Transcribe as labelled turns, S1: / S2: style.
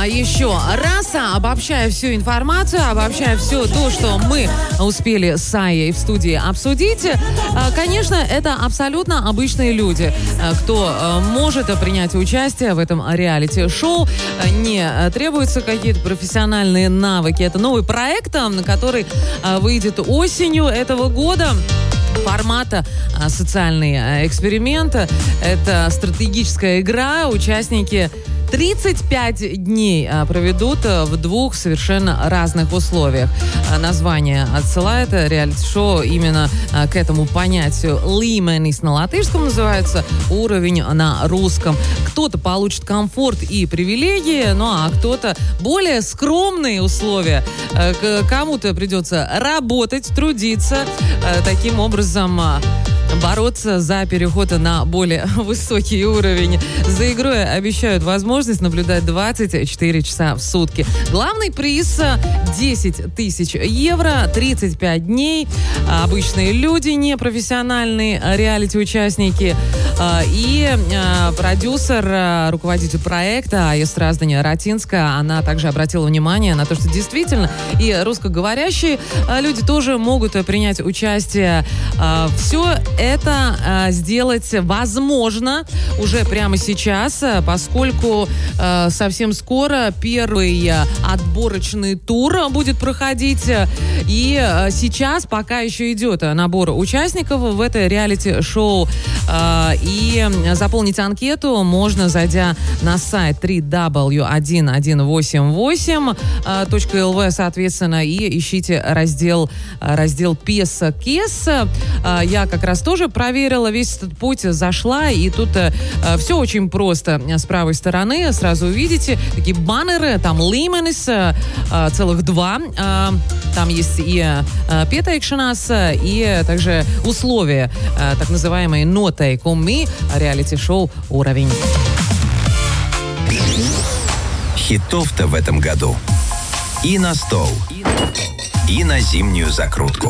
S1: еще раз, обобщая всю информацию, обобщая все то, что мы успели с Саей в студии обсудить. Конечно, это абсолютно обычные люди, кто может принять участие в этом реалити-шоу. Не требуются какие-то профессиональные навыки. Это новый проект, который выйдет осенью этого года. Формата социальный эксперимент. Это стратегическая игра. Участники 35 дней проведут в двух совершенно разных условиях. Название отсылает реалити-шоу именно к этому понятию. Līmenis на латышском называется, уровень на русском. Кто-то получит комфорт и привилегии, ну а кто-то более скромные условия. Кому-то придется работать, трудиться, таким образом бороться за переход на более высокий уровень. За игрой обещают возможность наблюдать 24 часа в сутки. Главный приз 10 тысяч евро, 35 дней. Обычные люди, непрофессиональные реалити-участники. И продюсер, руководитель проекта Естраздания Ратинска, она также обратила внимание на то, что действительно и русскоговорящие люди тоже могут принять участие. Все это сделать возможно уже прямо сейчас, поскольку совсем скоро первый отборочный тур будет проходить. И сейчас пока еще идет набор участников в это реалити-шоу. И заполнить анкету можно, зайдя на сайт www.1188.lv, соответственно, и ищите раздел «Пес-Кес». Я как раз тоже проверила весь этот путь, зашла, и тут все очень просто. С правой стороны сразу увидите такие баннеры, там Līmenis, целых два. Там есть и пieteikšanās, и также условия, так называемые noteikumi, реалити-шоу «Уровень».
S2: Хитов-то в этом году и на стол, и на зимнюю закрутку.